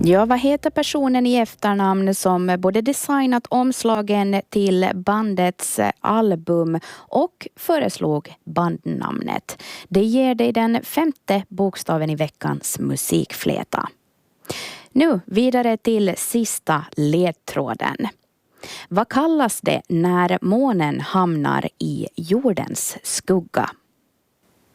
Ja, vad heter personen i efternamn som både designat omslagen till bandets album och föreslog bandnamnet? Det ger dig den 5:e bokstaven i veckans musikfläta. Nu vidare till sista ledtråden. Vad kallas det när månen hamnar i jordens skugga?